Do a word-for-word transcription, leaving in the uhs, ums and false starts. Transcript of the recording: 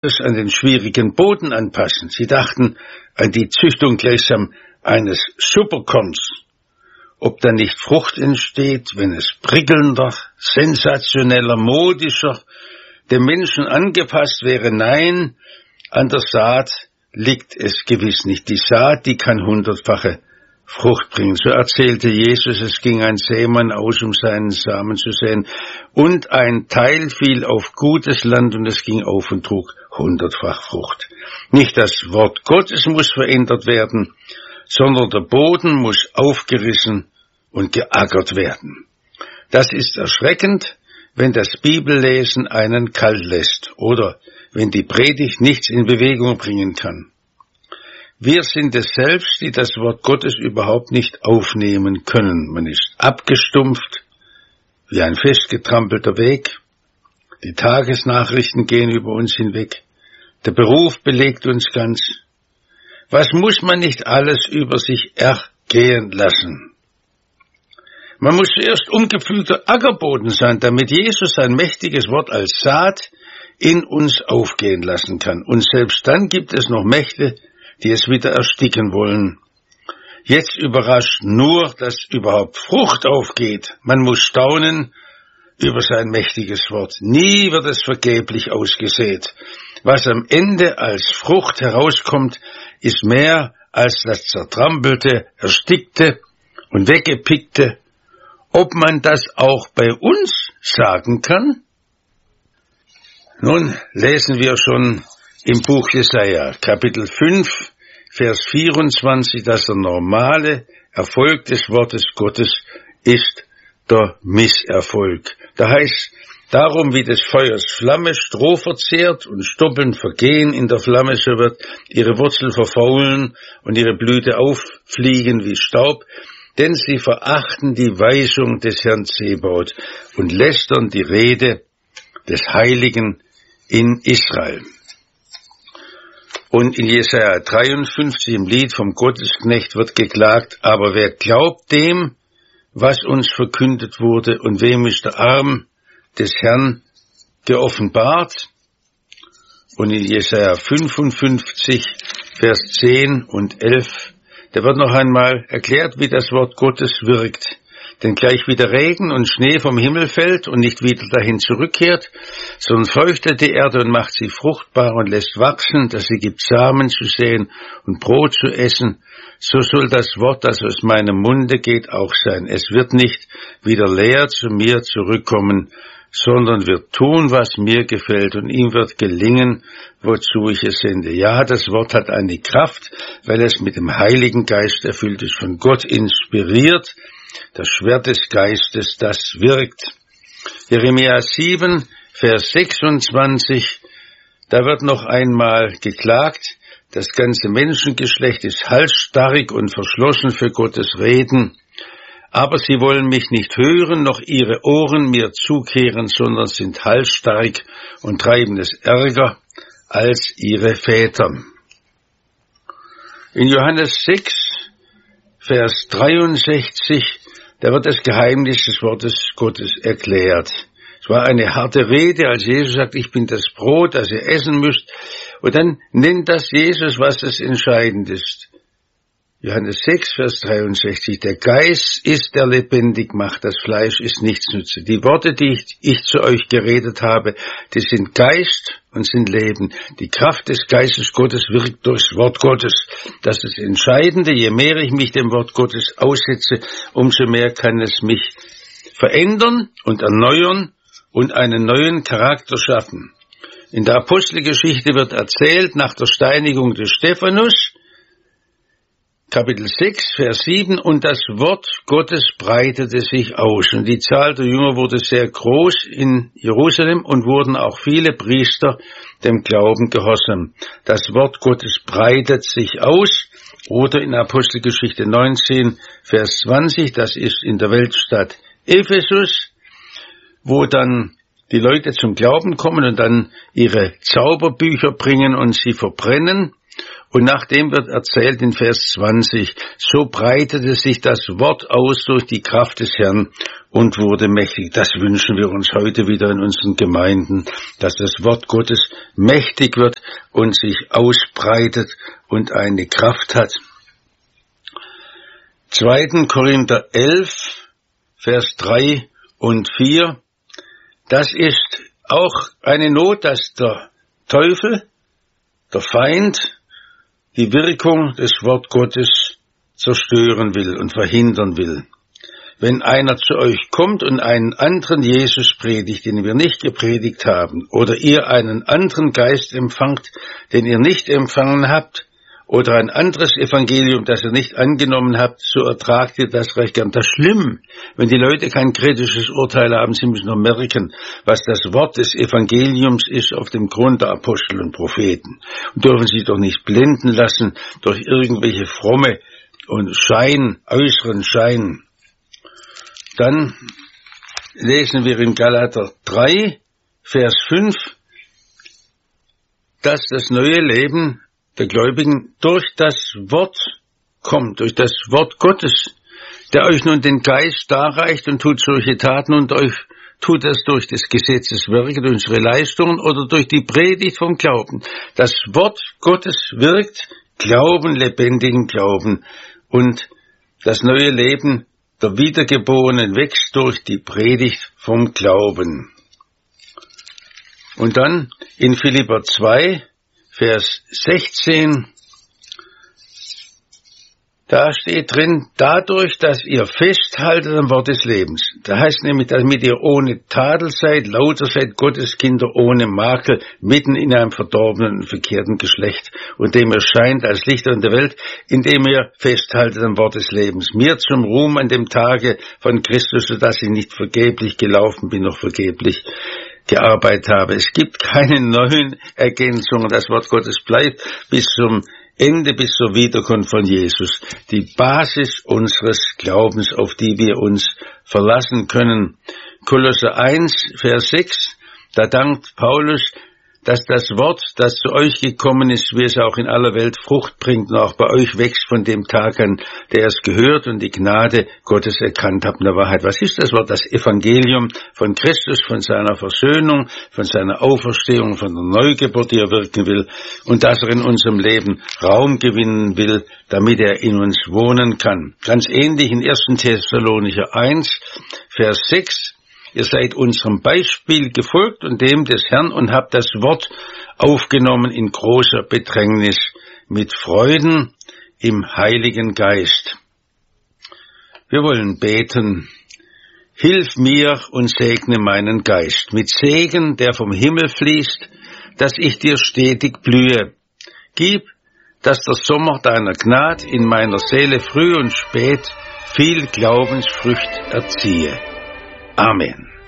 an den schwierigen Boden anpassen. Sie dachten an die Züchtung gleichsam eines Superkorns. Ob da nicht Frucht entsteht, wenn es prickelnder, sensationeller, modischer, dem Menschen angepasst wäre? Nein, an der Saat liegt es gewiss nicht. Die Saat, die kann hundertfache Frucht bringen. So erzählte Jesus, es ging ein Sämann aus, um seinen Samen zu säen, und ein Teil fiel auf gutes Land, und es ging auf und trug hundertfach Frucht. Nicht das Wort Gottes muss verändert werden, sondern der Boden muss aufgerissen und geackert werden. Das ist erschreckend, wenn das Bibellesen einen kalt lässt oder wenn die Predigt nichts in Bewegung bringen kann. Wir sind es selbst, die das Wort Gottes überhaupt nicht aufnehmen können. Man ist abgestumpft, wie ein festgetrampelter Weg. Die Tagesnachrichten gehen über uns hinweg. Der Beruf belegt uns ganz. Was muss man nicht alles über sich ergehen lassen? Man muss zuerst umgepflügter Ackerboden sein, damit Jesus sein mächtiges Wort als Saat in uns aufgehen lassen kann. Und selbst dann gibt es noch Mächte, die es wieder ersticken wollen. Jetzt überrascht nur, dass überhaupt Frucht aufgeht. Man muss staunen über sein mächtiges Wort. Nie wird es vergeblich ausgesät. Was am Ende als Frucht herauskommt, ist mehr als das zertrampelte, erstickte und weggepickte. Ob man das auch bei uns sagen kann? Nun lesen wir schon im Buch Jesaja, Kapitel fünf, Vers vierundzwanzig, dass der normale Erfolg des Wortes Gottes ist der Misserfolg. Da heißt, darum wie des Feuers Flamme Stroh verzehrt und Stoppeln vergehen in der Flamme, so wird ihre Wurzel verfaulen und ihre Blüte auffliegen wie Staub, denn sie verachten die Weisung des Herrn Zebaoth und lästern die Rede des Heiligen in Israel. Und in Jesaja dreiundfünfzig, im Lied vom Gottesknecht, wird geklagt, aber wer glaubt dem, was uns verkündet wurde, und wem ist der Arm des Herrn geoffenbart? Und in Jesaja fünfundfünfzig, Vers zehn und elf, da wird noch einmal erklärt, wie das Wort Gottes wirkt. Denn gleich wie der Regen und Schnee vom Himmel fällt und nicht wieder dahin zurückkehrt, sondern feuchtet die Erde und macht sie fruchtbar und lässt wachsen, dass sie gibt Samen zu säen und Brot zu essen, so soll das Wort, das aus meinem Munde geht, auch sein. Es wird nicht wieder leer zu mir zurückkommen, sondern wird tun, was mir gefällt, und ihm wird gelingen, wozu ich es sende. Ja, das Wort hat eine Kraft, weil es mit dem Heiligen Geist erfüllt ist, von Gott inspiriert. Das Schwert des Geistes, das wirkt. Jeremia sieben, Vers sechsundzwanzig, da wird noch einmal geklagt, das ganze Menschengeschlecht ist halsstarrig und verschlossen für Gottes Reden, aber sie wollen mich nicht hören, noch ihre Ohren mir zukehren, sondern sind halsstarrig und treiben es ärger als ihre Väter. In Johannes sechs, Vers dreiundsechzig, da wird das Geheimnis des Wortes Gottes erklärt. Es war eine harte Rede, als Jesus sagt, ich bin das Brot, das ihr essen müsst. Und dann nennt das Jesus, was das entscheidend ist. Johannes sechs, Vers dreiundsechzig, der Geist ist, der lebendig macht, das Fleisch ist nichts nütze. Die Worte, die ich, ich zu euch geredet habe, die sind Geist und sind Leben. Die Kraft des Geistes Gottes wirkt durchs Wort Gottes. Das ist das Entscheidende. Je mehr ich mich dem Wort Gottes aussetze, umso mehr kann es mich verändern und erneuern und einen neuen Charakter schaffen. In der Apostelgeschichte wird erzählt, nach der Steinigung des Stephanus, Kapitel sechs, Vers sieben, und das Wort Gottes breitete sich aus, und die Zahl der Jünger wurde sehr groß in Jerusalem, und wurden auch viele Priester dem Glauben gehorsam. Das Wort Gottes breitet sich aus, oder in Apostelgeschichte neunzehn, Vers zwanzig, das ist in der Weltstadt Ephesus, wo dann die Leute zum Glauben kommen und dann ihre Zauberbücher bringen und sie verbrennen. Und nachdem wird erzählt in Vers zwanzig, so breitete sich das Wort aus durch die Kraft des Herrn und wurde mächtig. Das wünschen wir uns heute wieder in unseren Gemeinden, dass das Wort Gottes mächtig wird und sich ausbreitet und eine Kraft hat. zweiter Korinther elf, Vers drei und vier. Das ist auch eine Not, dass der Teufel, der Feind, die Wirkung des Wort Gottes zerstören will und verhindern will. Wenn einer zu euch kommt und einen anderen Jesus predigt, den wir nicht gepredigt haben, oder ihr einen anderen Geist empfangt, den ihr nicht empfangen habt, oder ein anderes Evangelium, das ihr nicht angenommen habt, so ertragt ihr das recht gern. Das ist schlimm, wenn die Leute kein kritisches Urteil haben. Sie müssen noch merken, was das Wort des Evangeliums ist auf dem Grund der Apostel und Propheten. Und dürfen sich doch nicht blenden lassen durch irgendwelche fromme und Schein, äußeren Schein. Dann lesen wir in Galater drei, Vers fünf, dass das neue Leben der Gläubigen durch das Wort kommt, durch das Wort Gottes, der euch nun den Geist darreicht und tut solche Taten und euch tut das durch des Gesetzes Werke, durch unsere Leistungen oder durch die Predigt vom Glauben. Das Wort Gottes wirkt Glauben, lebendigen Glauben, und das neue Leben der Wiedergeborenen wächst durch die Predigt vom Glauben. Und dann in Philipper zwei, Vers sechzehn, da steht drin, dadurch, dass ihr festhaltet am Wort des Lebens. Da heißt nämlich, damit ihr ohne Tadel seid, lauter seid, Gottes Kinder ohne Makel, mitten in einem verdorbenen und verkehrten Geschlecht, und dem ihr scheint als Lichter in der Welt, indem ihr festhaltet am Wort des Lebens. Mir zum Ruhm an dem Tage von Christus, sodass ich nicht vergeblich gelaufen bin, noch vergeblich gearbeitet habe. Es gibt keine neuen Ergänzungen. Das Wort Gottes bleibt bis zum Ende, bis zur Wiederkunft von Jesus. Die Basis unseres Glaubens, auf die wir uns verlassen können. Kolosser eins, Vers sechs, da dankt Paulus, dass das Wort, das zu euch gekommen ist, wie es auch in aller Welt Frucht bringt und auch bei euch wächst von dem Tag an, der es gehört und die Gnade Gottes erkannt habt in der Wahrheit. Was ist das Wort? Das Evangelium von Christus, von seiner Versöhnung, von seiner Auferstehung, von der Neugeburt, die er wirken will, und dass er in unserem Leben Raum gewinnen will, damit er in uns wohnen kann. Ganz ähnlich in erster Thessalonicher eins, Vers sechs, ihr seid unserem Beispiel gefolgt und dem des Herrn und habt das Wort aufgenommen in großer Bedrängnis mit Freuden im Heiligen Geist. Wir wollen beten. Hilf mir und segne meinen Geist mit Segen, der vom Himmel fließt, dass ich dir stetig blühe. Gib, dass der Sommer deiner Gnade in meiner Seele früh und spät viel Glaubensfrucht erziehe. Amen.